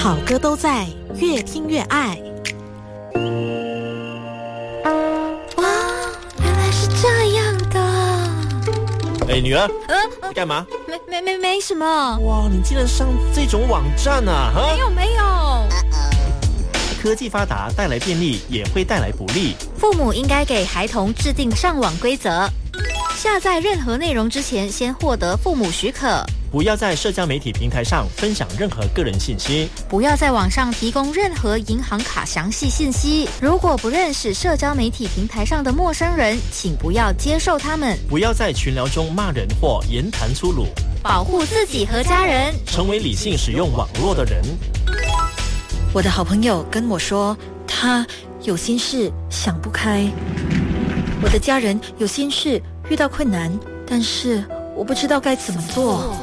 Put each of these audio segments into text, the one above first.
好歌都在，越听越爱。 哇，原来是这样的。 女儿，你干嘛？ 没什么。 哇，你竟然上这种网站啊！ 没有。 科技发达带来便利，也会带来不利。 父母应该给孩童制定上网规则。下载任何内容之前，先获得父母许可。 不要在社交媒体平台上分享任何个人信息。 不要在网上提供任何银行卡详细信息。如果不认识社交媒体平台上的陌生人，请不要接受他们。 不要在群聊中骂人或言谈粗鲁。 保护自己和家人， 成为理性使用网络的人。 我的好朋友跟我说，他有心事想不开。我的家人有心事遇到困难，但是我不知道该怎么做。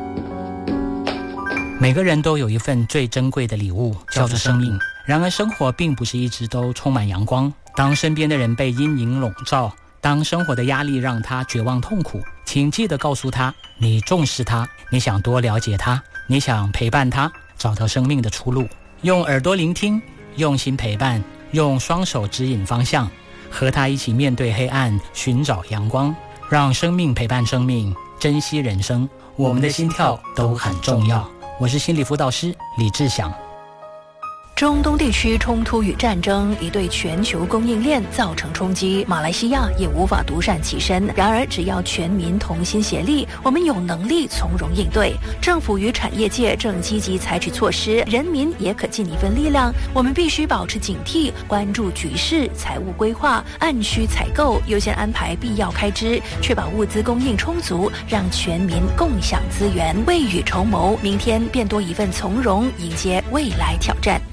每个人都有一份最珍贵的礼物，叫做生命。然而生活并不是一直都充满阳光。当身边的人被阴影笼罩，当生活的压力让他绝望痛苦，请记得告诉他，你重视他，你想多了解他，你想陪伴他，找到生命的出路。用耳朵聆听，用心陪伴，用双手指引方向，和他一起面对黑暗，寻找阳光，让生命陪伴生命，珍惜人生。我们的心跳都很重要。我是心理辅导师李志祥。 中东地区冲突与战争已对全球供应链造成冲击，马来西亚也无法独善其身。然而，只要全民同心协力，我们有能力从容应对。政府与产业界正积极采取措施，人民也可尽一份力量。我们必须保持警惕，关注局势，财务规划，按需采购，优先安排必要开支，确保物资供应充足，让全民共享资源，未雨绸缪，明天便多一份从容，迎接未来挑战。